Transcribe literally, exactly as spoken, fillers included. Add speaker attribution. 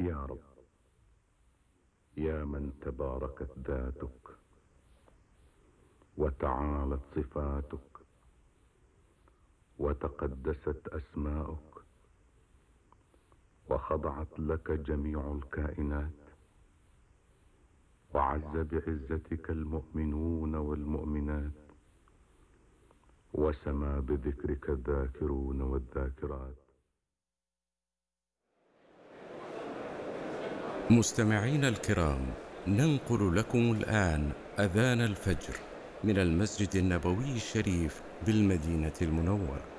Speaker 1: يا رب، يا من تباركت ذاتك وتعالت صفاتك وتقدست أسماؤك وخضعت لك جميع الكائنات، وعز بعزتك المؤمنون والمؤمنات، وسما بذكرك الذاكرون والذاكرات.
Speaker 2: مستمعين الكرام، ننقل لكم الآن أذان الفجر من المسجد النبوي الشريف بالمدينة المنورة.